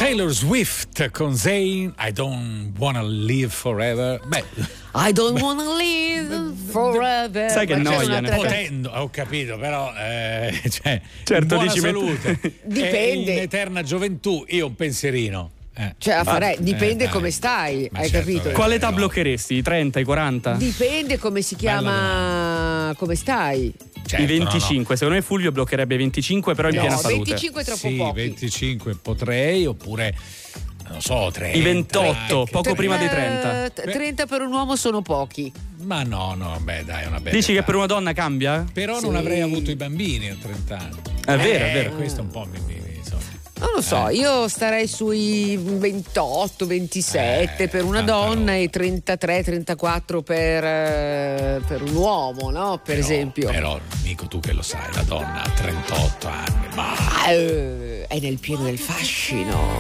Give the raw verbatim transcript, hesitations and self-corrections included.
Taylor Swift con Zayn, I Don't Wanna Live Forever. Beh, I don't wanna live forever. Sai che noia, ne potendo, ho capito, però eh, cioè, certo, in buona dici salute Dipende. e in eterna gioventù io un pensierino. Eh. Cioè, a fare, Ah, dipende eh, come stai, ma hai certo, capito? eh. Quale età no. bloccheresti? I trenta, i quaranta? Dipende come si chiama, come stai. Certo, I venticinque, no, secondo me Fulvio bloccherebbe i venticinque, però in No, piena salute. venticinque è troppo sì, pochi. venticinque potrei, oppure non so, trenta. I ventotto, anche. poco prima dei trenta. Eh, trenta per un uomo sono pochi. Ma no, no, beh, dai, è una bella Dici età. che per una donna cambia? Però Sì. non avrei avuto i bambini a trenta anni. È vero, è Eh, vero. Questo un po' mi, mi, mi insomma. Non lo so, Eh. io starei sui ventotto ventisette Eh, per una tanta donna roba. e trentatré trentaquattro per, eh, per un uomo, no? Per Però- esempio. Però, Nico, tu che lo sai, la donna ha trentotto anni, ma Ah, eh, è nel pieno del fascino.